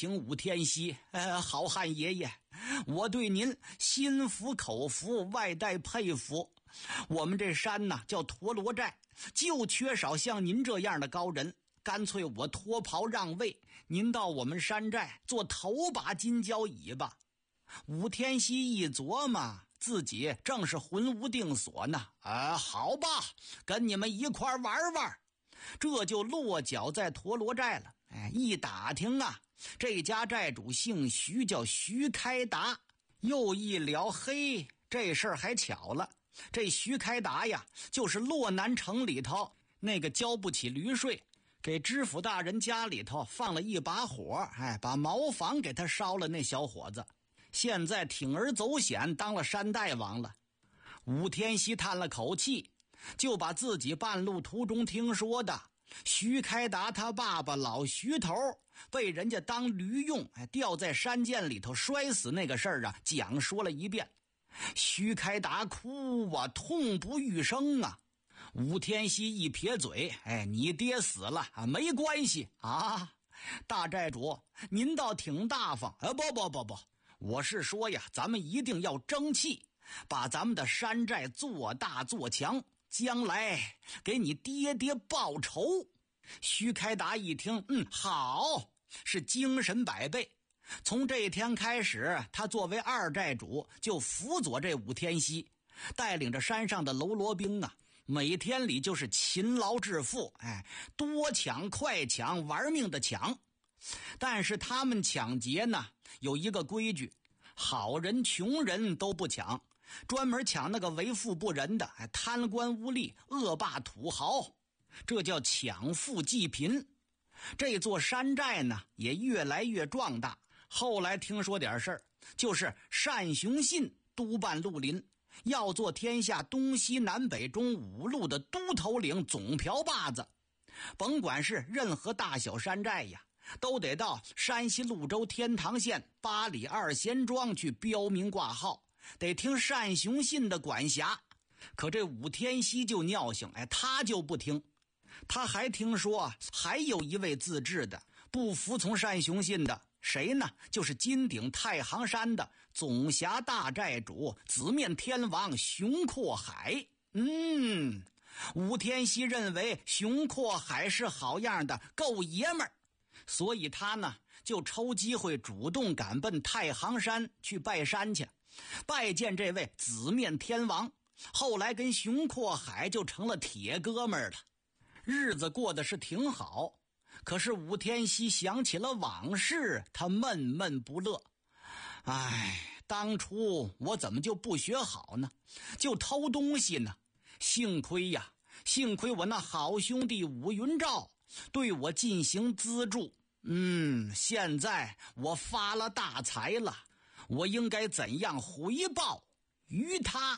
请武天锡，好汉爷爷，我对您心服口服，外带佩服。我们这山呢叫陀罗寨，就缺少像您这样的高人，干脆我脱袍让位，您到我们山寨做头把金交椅吧。武天锡一琢磨，自己正是魂无定所呢，好吧，跟你们一块玩玩。这就落脚在陀罗寨了。一打听啊，这家寨主姓徐，叫徐开达。又一聊，嘿，这事儿还巧了，这徐开达呀，就是洛南城里头那个交不起驴税，给知府大人家里头放了一把火，把茅房给他烧了那小伙子，现在铤而走险当了山大王了。武天锡叹了口气，就把自己半路途中听说的徐开达他爸爸老徐头被人家当驴用，掉在山涧里头摔死那个事儿啊，讲说了一遍。徐开达哭啊，痛不欲生啊。武天锡一撇嘴，你爹死了啊，没关系啊。大寨主，您倒挺大方。不，我是说呀，咱们一定要争气，把咱们的山寨做大做强，将来给你爹爹报仇。徐开达一听，好，是精神百倍。从这天开始，他作为二寨主就辅佐这武天锡，带领着山上的喽啰兵啊，每天里就是勤劳致富，多抢快抢，玩命的抢。但是他们抢劫呢，有一个规矩，好人穷人都不抢，专门抢那个为富不仁的，贪官污吏、恶霸土豪，这叫抢富济贫。这座山寨呢也越来越壮大。后来听说点事儿，就是单雄信督办绿林，要做天下东西南北中5路的都头领总瓢把子。甭管是任何大小山寨呀，都得到山西潞州天堂县八里二贤庄去标明挂号，得听单雄信的管辖。可这武天锡就尿性，他就不听。他还听说还有一位自治的不服从单雄信的，谁呢？就是金顶太行山的总辖大寨主紫面天王熊阔海。武天锡认为熊阔海是好样的，够爷们儿，所以他呢就抽机会主动赶奔太行山去拜山去，拜见这位紫面天王。后来跟熊阔海就成了铁哥们儿了，日子过得是挺好。可是武天锡想起了往事，他闷闷不乐。当初我怎么就不学好呢？就偷东西呢？幸亏我那好兄弟武云照对我进行资助。现在我发了大财了，我应该怎样回报于他？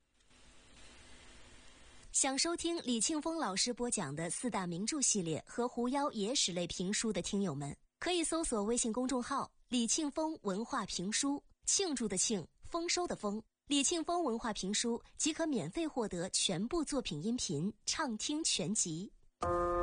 想收听李庆丰老师播讲的4大名著系列和狐妖野史类评书的听友们，可以搜索微信公众号李庆丰文化评书，庆祝的庆，丰收的丰，李庆丰文化评书即可免费获得全部作品音频畅听全集。